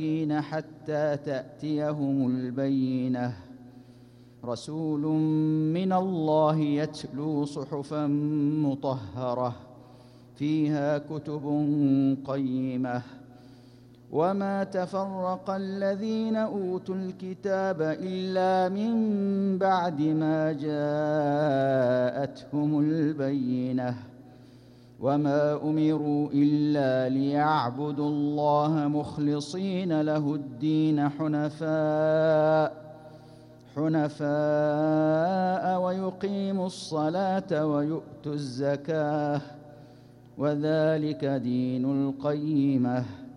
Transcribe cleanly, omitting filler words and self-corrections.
حتى تأتيهم البينة رسول من الله يتلو صحفا مطهرة فيها كتب قيمة وما تفرق الذين أوتوا الكتاب إلا من بعد ما جاءتهم البينة وما أمروا إلا ليعبدوا الله مخلصين له الدين حنفاء ويقيموا الصلاة ويؤتوا الزكاة وذلك دين القيمة